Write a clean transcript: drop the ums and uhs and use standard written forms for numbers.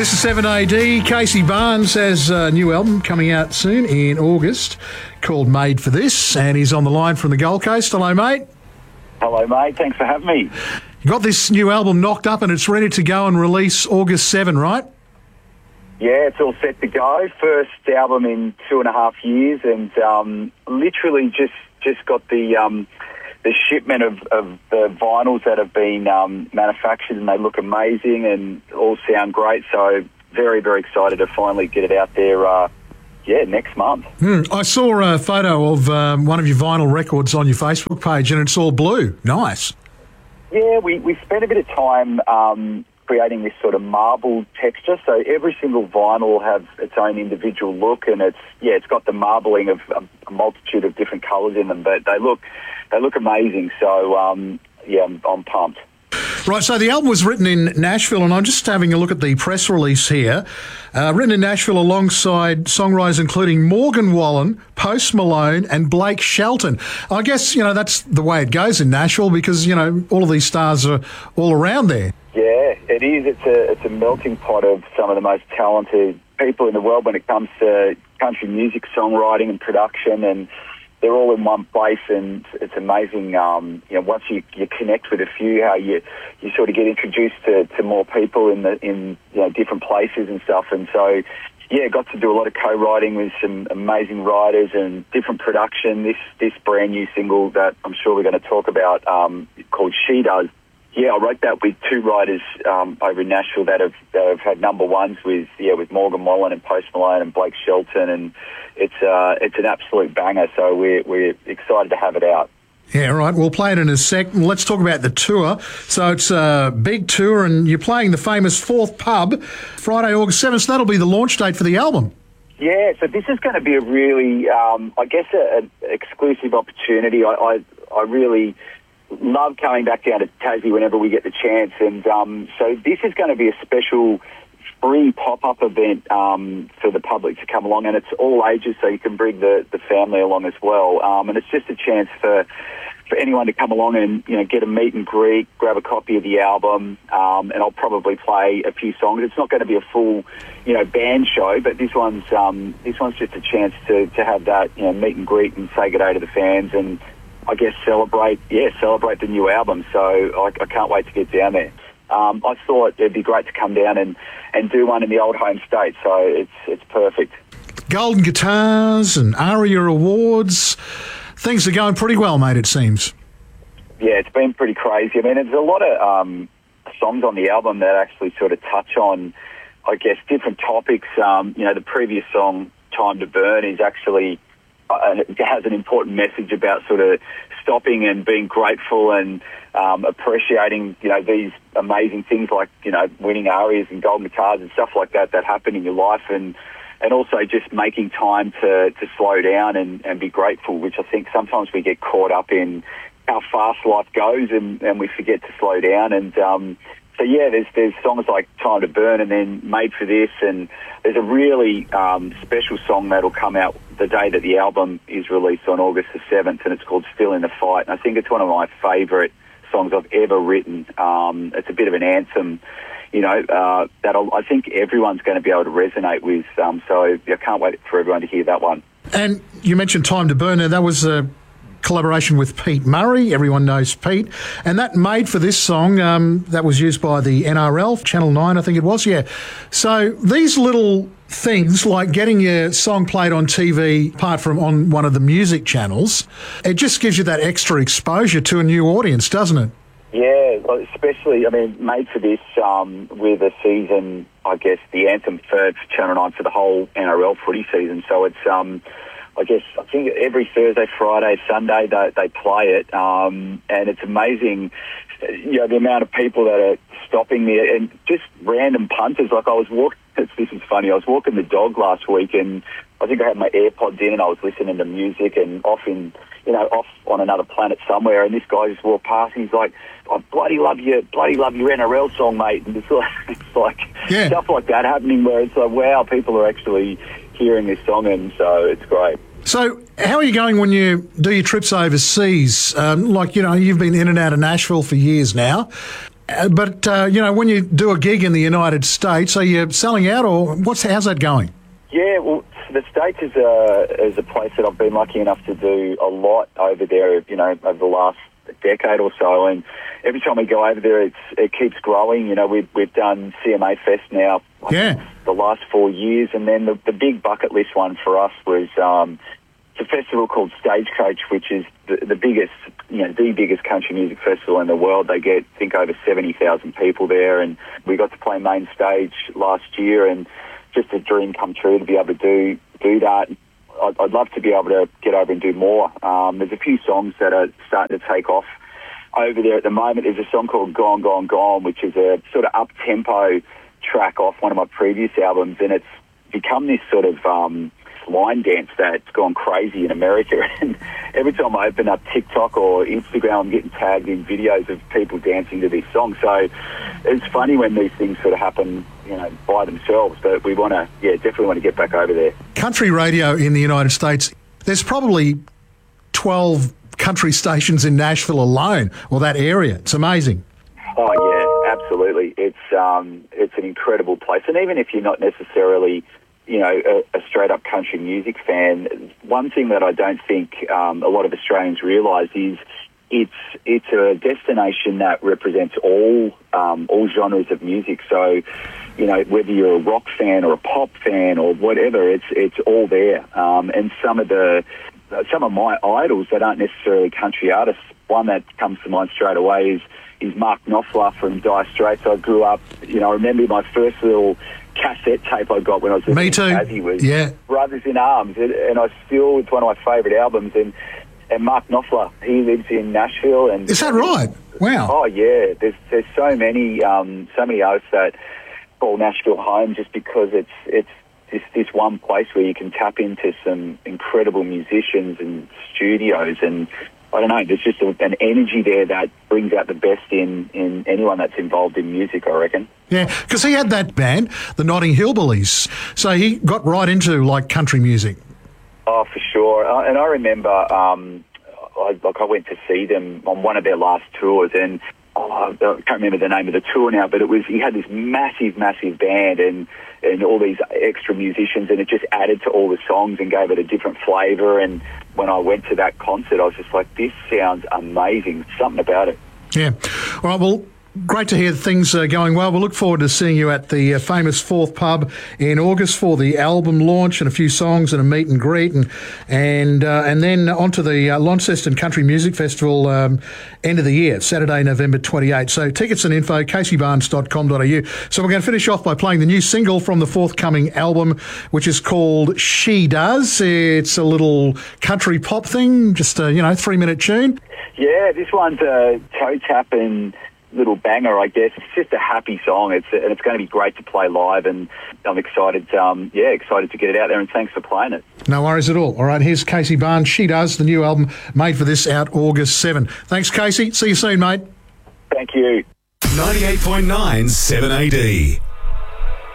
This is 7AD. Casey Barnes has a new album coming out soon in August called Made for This, and he's on the line from the Gold Coast. Hello, mate. Hello, mate. Thanks for having me. You got this new album knocked up and it's ready to go and release August 7, right? Yeah, it's all set to go. First album in 2.5 years, and literally just got the shipment of the vinyls that have been manufactured, and they look amazing and all sound great. So very, very excited to finally get it out there. Next month. I saw a photo of one of your vinyl records on your Facebook page, and it's all blue. Nice. Yeah, we spent a bit of time creating this sort of marble texture. So every single vinyl will have its own individual look, and it's got the marbling of a multitude of different colours in them. But they look amazing. So I'm pumped. Right, so the album was written in Nashville, and I'm just having a look at the press release here. Written in Nashville alongside songwriters including Morgan Wallen, Post Malone and Blake Shelton. I guess, that's the way it goes in Nashville because, all of these stars are all around there. Yeah, it is. It's a melting pot of some of the most talented people in the world when it comes to country music songwriting and production, and they're all in one place, and it's amazing. Once you connect with a few, how you sort of get introduced to more people in different places and stuff. And so, got to do a lot of co-writing with some amazing writers and different production. This brand new single that I'm sure we're going to talk about, called She Does. Yeah, I wrote that with two writers over in Nashville that have had number ones with Morgan Wallen and Post Malone and Blake Shelton, and it's an absolute banger. So we're excited to have it out. Yeah, right. We'll play it in a sec. Let's talk about the tour. So it's a big tour, and you're playing the famous Fourth Pub Friday, August 7th. So that'll be the launch date for the album. Yeah, so this is going to be a really, an exclusive opportunity. I really love coming back down to Tassie whenever we get the chance, and so this is going to be a special free pop-up event for the public to come along, and it's all ages, so you can bring the family along as well, and it's just a chance for anyone to come along and get a meet and greet, grab a copy of the album, and I'll probably play a few songs. It's not going to be a full band show, but this one's just a chance to have that meet and greet and say good day to the fans, and I guess celebrate the new album. So I can't wait to get down there. I thought it'd be great to come down and do one in the old home state. So it's perfect. Golden Guitars and ARIA Awards. Things are going pretty well, mate, it seems. Yeah, it's been pretty crazy. I mean, there's a lot of songs on the album that actually sort of touch on, I guess, different topics. The previous song, Time to Burn, is actually it has an important message about sort of stopping and being grateful and appreciating, these amazing things like, winning ARIAs and Golden Guitars and stuff like that happen in your life, and also just making time to slow down and be grateful, which I think sometimes we get caught up in how fast life goes and we forget to slow down. And there's songs like Time to Burn and then Made for This, and there's a really special song that'll come out the day that the album is released on August the 7th, and it's called Still in the Fight. And I think it's one of my favourite songs I've ever written. It's a bit of an anthem, that I think everyone's going to be able to resonate with. So I can't wait for everyone to hear that one. And you mentioned Time to Burn. Now, that was a collaboration with Pete Murray. Everyone knows Pete. And that Made for This song, that was used by the NRL, Channel 9, I think it was, yeah. So these little things, like getting your song played on TV, apart from on one of the music channels, it just gives you that extra exposure to a new audience, doesn't it? Yeah, especially, Made for This with a season, I guess, the anthem for Channel 9 for the whole NRL footy season. So it's I think every Thursday, Friday, Sunday they play it, and it's amazing, the amount of people that are stopping me and just random punters. Like I was walking, this is funny, I was walking the dog last week, and I think I had my AirPods in and I was listening to music and off on another planet somewhere, and this guy just walked past and he's like, I bloody love your NRL song, mate. And it's like yeah, stuff like that happening where it's like, wow, people are actually hearing this song, and so it's great. So how are you going when you do your trips overseas? You've been in and out of Nashville for years now. But when you do a gig in the United States, are you selling out, or how's that going? Yeah, well, the States is a place that I've been lucky enough to do a lot over there, over the last decade or so. And every time we go over there, it keeps growing. We've done CMA Fest now the last 4 years. And then the big bucket list one for us was it's a festival called Stagecoach, which is the biggest, the biggest country music festival in the world. They get, I think, over 70,000 people there. And we got to play main stage last year, and just a dream come true to be able to do that. I'd love to be able to get over and do more. There's a few songs that are starting to take off over there at the moment. There's a song called Gone, Gone, Gone, which is a sort of up-tempo track off one of my previous albums, and it's become this sort of line dance that's gone crazy in America. And every time I open up TikTok or Instagram, I'm getting tagged in videos of people dancing to this song. So it's funny when these things sort of happen, by themselves. But we definitely want to get back over there. Country radio in the United States, there's probably 12 country stations in Nashville alone, or that area. It's amazing. Oh yeah, absolutely. It's an incredible place. And even if you're not necessarily a straight-up country music fan, one thing that I don't think a lot of Australians realise is it's a destination that represents all genres of music. So, whether you're a rock fan or a pop fan or whatever, it's all there. And some of my idols that aren't necessarily country artists, one that comes to mind straight away is Mark Knopfler from Dire Straits. I grew up, I remember my first little cassette tape I got when I was Me too. Was Brothers in Arms, and it's one of my favourite albums. And Mark Knopfler, he lives in Nashville. And is that right? Wow. Oh yeah, there's so many artists that call Nashville home just because it's this one place where you can tap into some incredible musicians and studios, and I don't know, there's just an energy there that brings out the best in anyone that's involved in music, I reckon. Yeah, because he had that band, the Notting Hillbillies, so he got right into country music. Oh, for sure. And I remember, I went to see them on one of their last tours, and I can't remember the name of the tour now, but he had this massive, massive band and all these extra musicians, and it just added to all the songs and gave it a different flavour. And when I went to that concert, I was just like, this sounds amazing. Something about it. Yeah. All right, well, great to hear things going well. We'll look forward to seeing you at the famous Fourth Pub in August for the album launch and a few songs and a meet and greet, and then onto the Launceston Country Music Festival end of the year, Saturday, November 28th. So tickets and info, caseybarnes.com.au. So we're going to finish off by playing the new single from the forthcoming album, which is called She Does. It's a little country pop thing, just a 3-minute tune. Yeah, this one's a toe tapping little banger, I guess. It's just a happy song. It's going to be great to play live, and I'm excited. Excited to get it out there. And thanks for playing it. No worries at all. All right, here's Casey Barnes. She Does, the new album made for this, out August 7. Thanks, Casey. See you soon, mate. Thank you. 98.9 7AD.